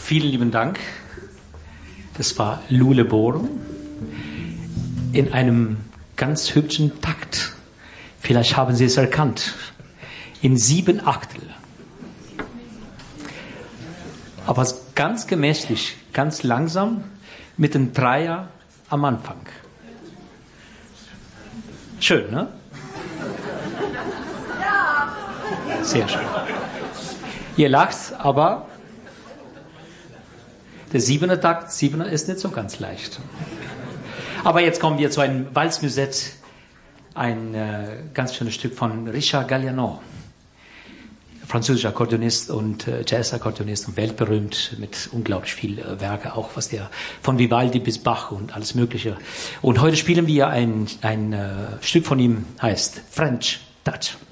Vielen lieben Dank. Das war Luleborum in einem ganz hübschen Takt. Vielleicht haben Sie es erkannt. In 7 Achtel. Aber ganz gemächlich, ganz langsam, mit dem Dreier am Anfang. Schön, ne? Sehr schön. Ihr lacht, aber der 7er Takt, 7er ist nicht so ganz leicht. Aber jetzt kommen wir zu einem Walzmusette, ein ganz schönes Stück von Richard Galliano, französischer Akkordeonist und Jazzakkordeonist und weltberühmt mit unglaublich viel Werke, auch was der von Vivaldi bis Bach und alles Mögliche. Und heute spielen wir ein Stück von ihm, heißt French Touch.